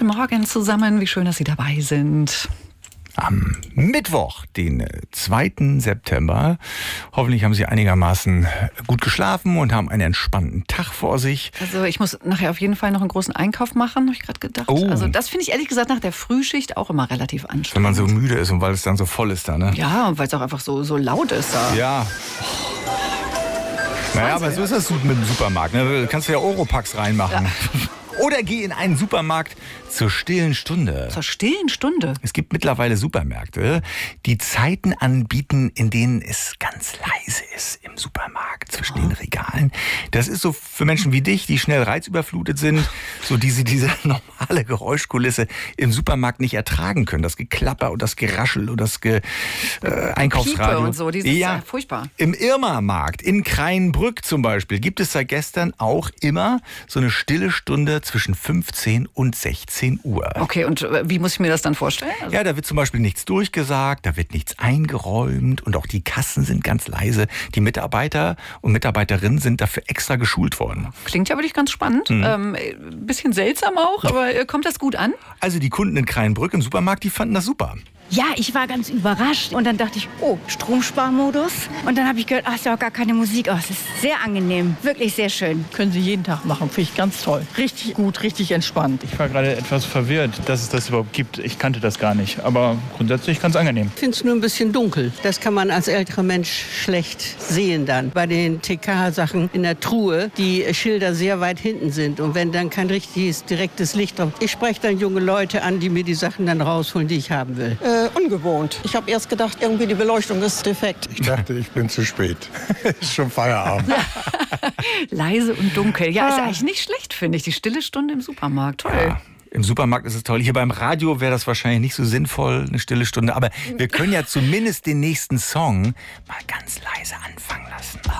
Guten Morgen zusammen, wie schön, dass Sie dabei sind. Am Mittwoch, den 2. September. Hoffentlich haben Sie einigermaßen gut geschlafen und haben einen entspannten Tag vor sich. Also ich muss nachher auf jeden Fall noch einen großen Einkauf machen, habe ich gerade gedacht. Oh. Also das finde ich ehrlich gesagt nach der Frühschicht auch immer relativ anstrengend. Wenn man so müde ist und weil es dann so voll ist da, ne? Ja, und weil es auch einfach so laut ist da. Ja. Naja, aber so ist das mit dem Supermarkt. Ne? Du kannst ja Oropax reinmachen. Ja. Oder geh in einen Supermarkt zur stillen Stunde. Zur stillen Stunde? Es gibt mittlerweile Supermärkte, die Zeiten anbieten, in denen es ganz leise ist im Supermarkt zwischen den Regalen. Das ist so für Menschen wie dich, die schnell reizüberflutet sind, so diese normale Geräuschkulisse im Supermarkt nicht ertragen können. Das Geklapper und das Geraschel und das Einkaufsradio. Piepe und so, dieses ja, furchtbar. Im Irma-Markt in Kreinbrück zum Beispiel gibt es seit gestern auch immer so eine stille Stunde zwischen 15 und 16 Uhr. Okay, und wie muss ich mir das dann vorstellen? Also ja, da wird zum Beispiel nichts durchgesagt, da wird nichts eingeräumt und auch die Kassen sind ganz leise. Die Mitarbeiter und Mitarbeiterinnen sind dafür extra geschult worden. Klingt ja wirklich ganz spannend. Bisschen seltsam auch, aber kommt das gut an? Also die Kunden in Kreinbrück im Supermarkt, die fanden das super. Ja, ich war ganz überrascht und dann dachte ich, oh, Stromsparmodus. Und dann habe ich gehört, ach, ist ja auch gar keine Musik. Oh, es ist sehr angenehm, wirklich sehr schön. Können Sie jeden Tag machen, finde ich ganz toll. Richtig gut, richtig entspannt. Ich war gerade etwas verwirrt, dass es das überhaupt gibt. Ich kannte das gar nicht, aber grundsätzlich ganz angenehm. Ich finde es nur ein bisschen dunkel. Das kann man als älterer Mensch schlecht sehen dann. Bei den TK-Sachen in der Truhe, die Schilder sehr weit hinten sind. Und wenn dann kein richtiges, direktes Licht drauf. Ich spreche dann junge Leute an, die mir die Sachen dann rausholen, die ich haben will. Ungewohnt. Ich habe erst gedacht, irgendwie die Beleuchtung ist defekt. Ich dachte, ich bin zu spät. Ist schon Feierabend. Leise und dunkel. Ja, ist eigentlich nicht schlecht, finde ich. Die stille Stunde im Supermarkt. Toll. Ja. Im Supermarkt ist es toll. Hier beim Radio wäre das wahrscheinlich nicht so sinnvoll, eine stille Stunde. Aber wir können ja zumindest den nächsten Song mal ganz leise anfangen lassen.